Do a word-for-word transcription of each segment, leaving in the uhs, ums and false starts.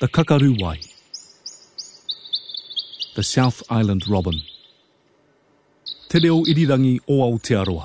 the kakaruwai, the South Island robin, te reo irirangi o Aotearoa.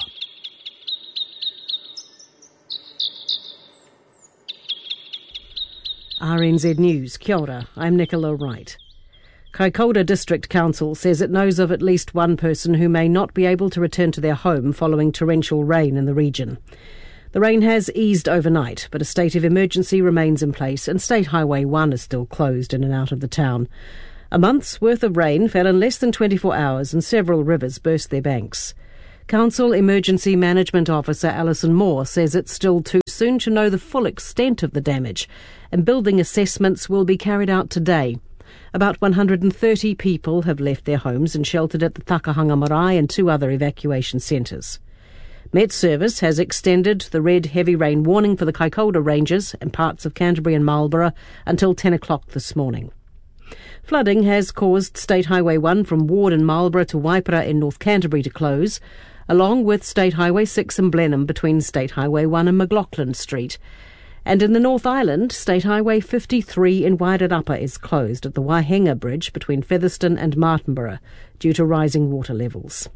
R N Z News, kia ora, I'm Nicola Wright. Kaikoura District Council says it knows of at least one person who may not be able to return to their home following torrential rain in the region. The rain has eased overnight, but a state of emergency remains in place and State Highway one is still closed in and out of the town. A month's worth of rain fell in less than twenty-four hours and several rivers burst their banks. Council Emergency Management Officer Alison Moore says it's still too soon to know the full extent of the damage, and building assessments will be carried out today. About one hundred thirty people have left their homes and sheltered at the Takahanga Marae and two other evacuation centres. Met Service has extended the red heavy rain warning for the Kaikoura Ranges and parts of Canterbury and Marlborough until ten o'clock this morning. Flooding has caused State Highway one from Ward and Marlborough to Waipara in North Canterbury to close, along with State Highway six in Blenheim between State Highway one and McLaughlin Street. And in the North Island, State Highway fifty-three in Wairarapa is closed at the Waihenga Bridge between Featherston and Martinborough due to rising water levels.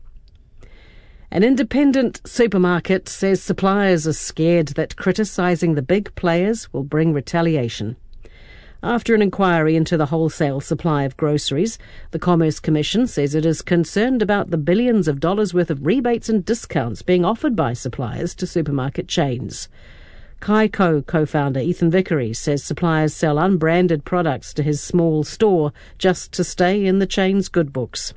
An independent supermarket says suppliers are scared that criticising the big players will bring retaliation. After an inquiry into the wholesale supply of groceries, the Commerce Commission says it is concerned about the billions of dollars worth of rebates and discounts being offered by suppliers to supermarket chains. Kaiko co-founder Ethan Vickery says suppliers sell unbranded products to his small store just to stay in the chain's good books.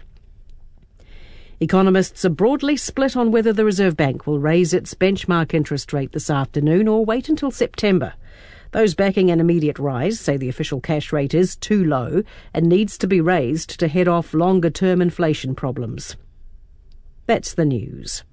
Economists are broadly split on whether the Reserve Bank will raise its benchmark interest rate this afternoon or wait until September. Those backing an immediate rise say the official cash rate is too low and needs to be raised to head off longer-term inflation problems. That's the news.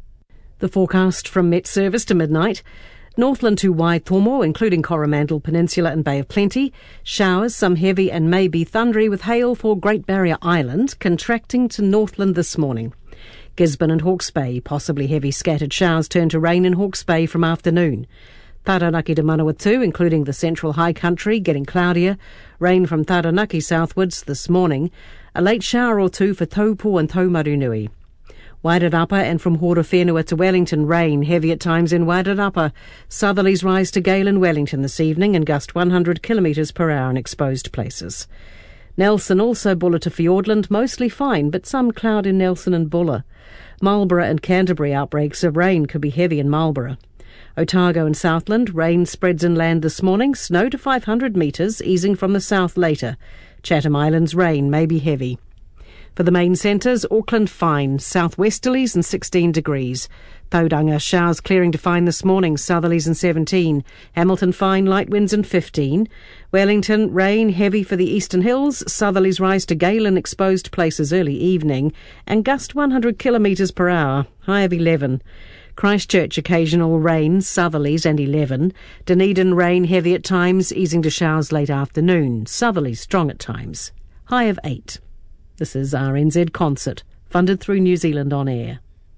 The forecast from Met Service to midnight. Northland to Waitomo, including Coromandel Peninsula and Bay of Plenty. Showers, some heavy and maybe thundery with hail for Great Barrier Island, contracting to Northland this morning. Gisborne and Hawke's Bay, possibly heavy scattered showers turn to rain in Hawke's Bay from afternoon. Taranaki to Manawatu, including the central high country, getting cloudier. Rain from Taranaki southwards this morning. A late shower or two for Taupo and Taumarunui. Wairarapa and from Horowhenua to Wellington, rain, heavy at times in Wairarapa. Southerlies rise to gale in Wellington this evening and gust one hundred kilometres per hour in exposed places. Nelson also Buller to Fiordland, mostly fine, but some cloud in Nelson and Buller. Marlborough and Canterbury, outbreaks of rain could be heavy in Marlborough. Otago and Southland, rain spreads inland this morning, snow to five hundred metres, easing from the south later. Chatham Islands, rain may be heavy. For the main centres, Auckland fine, southwesterlies and sixteen degrees. Tauranga, showers clearing to fine this morning, southerlies and seventeen. Hamilton fine, light winds and fifteen. Wellington, rain heavy for the eastern hills, southerlies rise to gale in exposed places early evening, and gust one hundred kilometres per hour, high of eleven. Christchurch, occasional rain, southerlies and eleven. Dunedin, rain heavy at times, easing to showers late afternoon, southerlies strong at times, high of eight. This is R N Z Concert, funded through New Zealand On Air.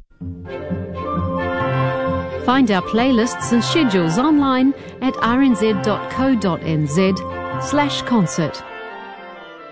Find our playlists and schedules online at r n z dot co dot n z slash concert.